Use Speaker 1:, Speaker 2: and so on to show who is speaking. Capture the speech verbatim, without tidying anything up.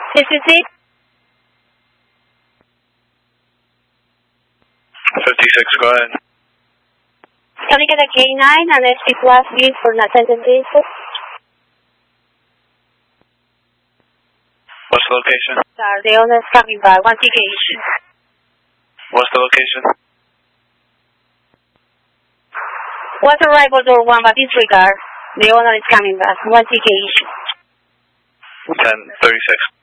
Speaker 1: This is it.
Speaker 2: fifty-six, go ahead.
Speaker 1: Can I get a K nine and S P plus please for an attendant vehicle?
Speaker 2: What's the location?
Speaker 1: Sir, the owner is coming back. One ticket issue.
Speaker 2: What's the location?
Speaker 1: What's arrival door one, but disregard. The owner is coming back. One ticket issue.
Speaker 2: ten thirty-six.